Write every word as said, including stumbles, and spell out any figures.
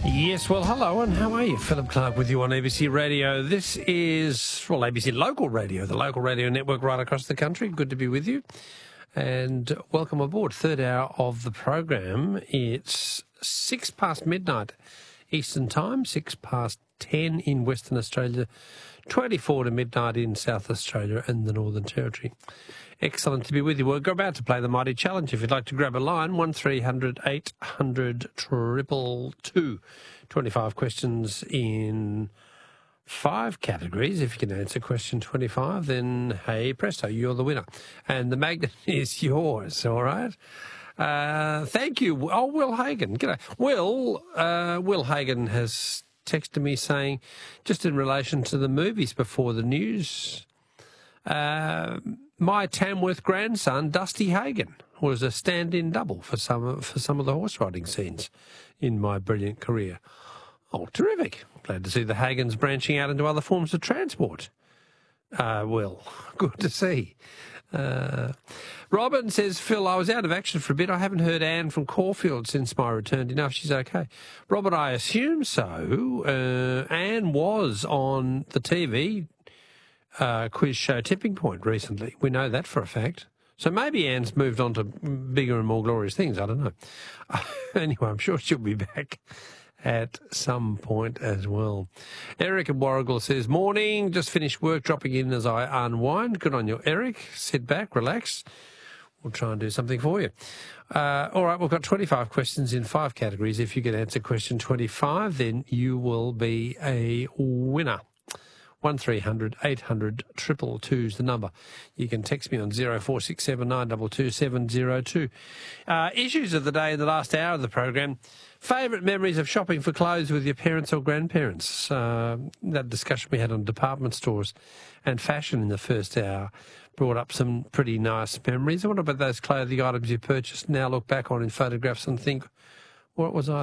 Yes, well, hello, and how are you? Philip Clark with you on A B C Radio. This is, well, A B C Local Radio, the local radio network right across the country. Good to be with you. And welcome aboard. Third hour of the program. It's six past midnight Eastern Time, six past ten in Western Australia, twenty-four to midnight in South Australia and the Northern Territory. Excellent to be with you. We're about to play the Mighty Challenge. If you'd like to grab a line, one three hundred eight hundred two two two. twenty-five questions in five categories. If you can answer question twenty-five, then hey presto, you're the winner. And the magnet is yours, all right? Uh, thank you. Oh, Will Hagan. G'day. Will, uh, Will Hagan has texted me saying, just in relation to the movies before the news, uh, my Tamworth grandson, Dusty Hagan, was a stand-in double for some of, for some of the horse riding scenes in my brilliant career. Oh, terrific. Glad to see the Hagans branching out into other forms of transport. Uh, Will, good to see. Uh, Robin says, Phil, I was out of action for a bit. I haven't heard Anne from Caulfield since my return. Do you know if she's okay? Robert, I assume so. Uh, Anne was on the T V uh, quiz show Tipping Point recently. We know that for a fact. So maybe Anne's moved on to bigger and more glorious things. I don't know. Anyway, I'm sure she'll be back at some point as well. Eric in Warrigal says, morning, just finished work, dropping in as I unwind. Good on you, Eric. Sit back, relax. We'll try and do something for you. Uh, all right, we've got twenty-five questions in five categories. If you can answer question twenty-five, then you will be a winner. one three hundred eight hundred two two two is the number. You can text me on zero four six seven nine two two seven zero two. Uh, issues of the day in the last hour of the program. Favourite memories of shopping for clothes with your parents or grandparents? Uh, that discussion we had on department stores and fashion in the first hour brought up some pretty nice memories. What about those clothing items you purchased now look back on in photographs and think, what was I